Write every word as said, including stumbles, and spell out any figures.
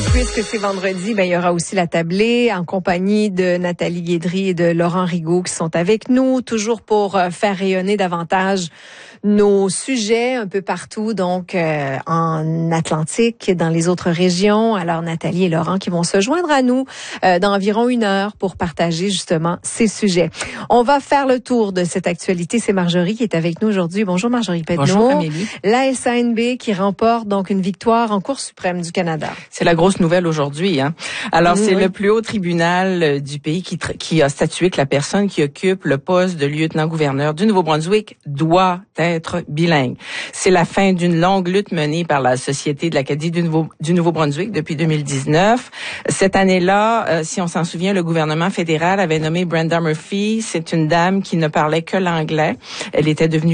puisque c'est vendredi, ben, il y aura aussi la tablée en compagnie de Nathalie Guédry et de Laurent Rigaud qui sont avec nous, toujours pour euh, faire rayonner davantage nos sujets un peu partout, donc euh, en Atlantique, dans les autres régions. Alors Nathalie et Laurent qui vont se joindre à nous euh, dans environ une heure pour partager justement ces sujets. On va faire le tour de cette actualité. C'est Marjorie qui est avec nous aujourd'hui. Bonjour Marjorie Pedneau. Bonjour Amélie. La S A N B qui remporte donc une victoire en Cour suprême du Canada. C'est la grosse nouvelle aujourd'hui. Hein? Alors, mmh, c'est oui. le plus haut tribunal du pays qui, qui a statué que la personne qui occupe le poste de lieutenant-gouverneur du Nouveau-Brunswick doit être bilingue. C'est la fin d'une longue lutte menée par la Société de l'Acadie du, Nouveau, du Nouveau-Brunswick depuis deux mille dix-neuf. Cette année-là, euh, si on s'en souvient, le gouvernement fédéral avait nommé Brenda Murphy. C'est une dame qui ne parlait que l'anglais. Elle était devenue